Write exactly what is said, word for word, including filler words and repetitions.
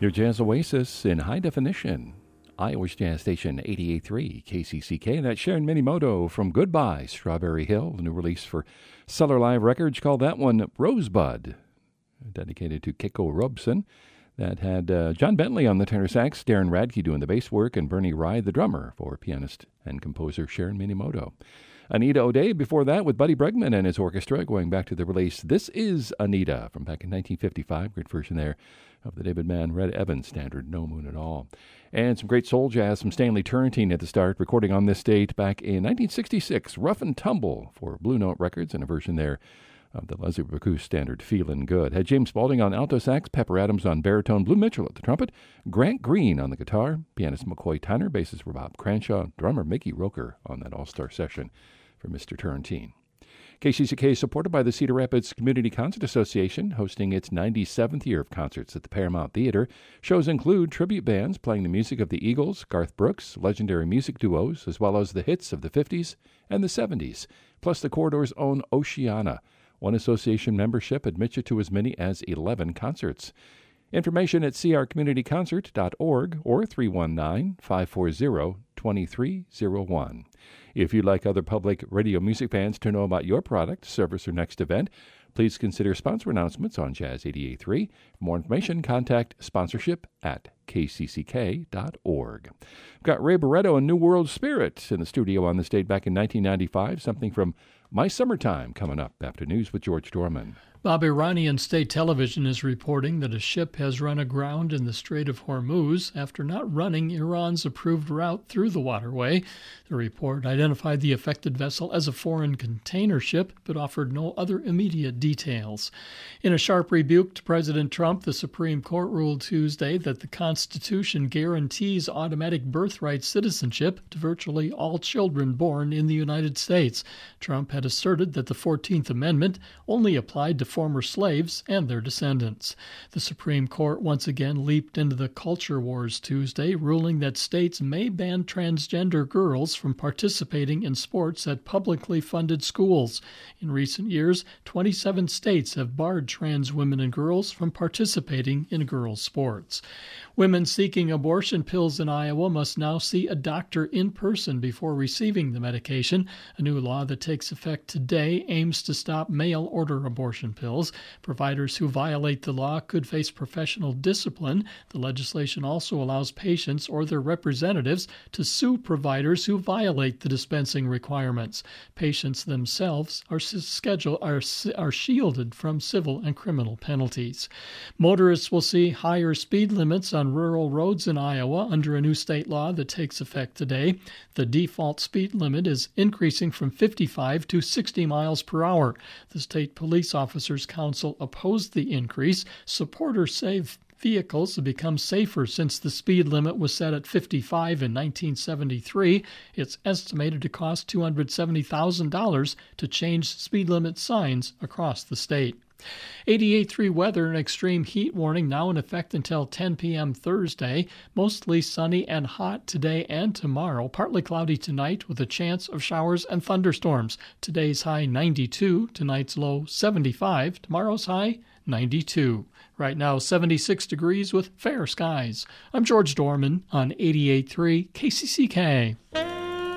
Your Jazz Oasis in high definition. Iowa's Jazz Station eighty-eight point three K C C K. And that's Sharon Minimoto from Goodbye, Strawberry Hill, the new release for Cellar Live Records. Called that one Rosebud, dedicated to Kiko Robson. That had uh, John Bentley on the tenor sax, Darren Radke doing the bass work, and Bernie Ride, the drummer, for pianist and composer Sharon Minimoto. Anita O'Day before that with Buddy Bregman and his orchestra, going back to the release This Is Anita from back in nineteen fifty-five. Great version there of the David Mann, Red Evans standard, No Moon at All. And some great soul jazz from Stanley Turrentine at the start, recording on this date back in nineteen sixty-six, Rough and Tumble for Blue Note Records, and a version there of the Leslie Bacchus standard, Feelin' Good. Had James Spaulding on alto sax, Pepper Adams on baritone, Blue Mitchell at the trumpet, Grant Green on the guitar, pianist McCoy Tyner, bassist Bob Cranshaw, drummer Mickey Roker on that all-star session for Mister Turrentine. K C C K is supported by the Cedar Rapids Community Concert Association, hosting its ninety-seventh year of concerts at the Paramount Theater. Shows include tribute bands playing the music of the Eagles, Garth Brooks, legendary music duos, as well as the hits of the fifties and the seventies, plus the Corridor's own Oceana. One association membership admits you to as many as eleven concerts. Information at c r community concert dot org or three one nine, five four zero, two three zero one. If you'd like other public radio music fans to know about your product, service, or next event, please consider sponsor announcements on Jazz eighty-eight point three. For more information, contact sponsorship at k c c k dot org. We've got Ray Barretto and New World Spirit in the studio on this date back in nineteen ninety-five, something from My Summertime coming up after news with George Dorman. Bob, Iranian state television is reporting that a ship has run aground in the Strait of Hormuz after not running Iran's approved route through the waterway. The report identified the affected vessel as a foreign container ship, but offered no other immediate details. In a sharp rebuke to President Trump, the Supreme Court ruled Tuesday that the Constitution guarantees automatic birthright citizenship to virtually all children born in the United States. Trump had asserted that the fourteenth Amendment only applied to former slaves and their descendants. The Supreme Court once again leaped into the culture wars Tuesday, ruling that states may ban transgender girls from participating in sports at publicly funded schools. In recent years, twenty-seven states have barred trans women and girls from participating in girls' sports. Women seeking abortion pills in Iowa must now see a doctor in person before receiving the medication. A new law that takes effect today aims to stop mail-order abortion pills. Providers who violate the law could face professional discipline. The legislation also allows patients or their representatives to sue providers who violate the dispensing requirements. Patients themselves are scheduled are, are shielded from civil and criminal penalties. Motorists will see higher speed limits on rural roads in Iowa under a new state law that takes effect today. The default speed limit is increasing from fifty-five to sixty miles per hour. The State Police Officers Council opposed the increase. Supporters say vehicles have become safer since the speed limit was set at fifty-five in nineteen seventy-three. It's estimated to cost two hundred seventy thousand dollars to change speed limit signs across the state. eighty-eight point three weather and extreme heat warning now in effect until ten p.m. Thursday. Mostly sunny and hot today and tomorrow. Partly cloudy tonight with a chance of showers and thunderstorms. Today's high ninety-two, tonight's low seventy-five, tomorrow's high ninety-two. Right now seventy-six degrees with fair skies. I'm George Dorman on eighty-eight point three K C C K.